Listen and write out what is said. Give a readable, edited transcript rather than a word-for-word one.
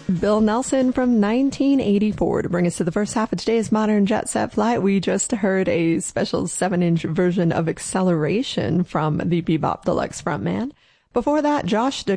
Bill Nelson from 1984 to bring us to the first half of today's Modern Jet Set Flight. We just heard a special 7-inch version of Acceleration from the Bebop Deluxe frontman. Before that, Josh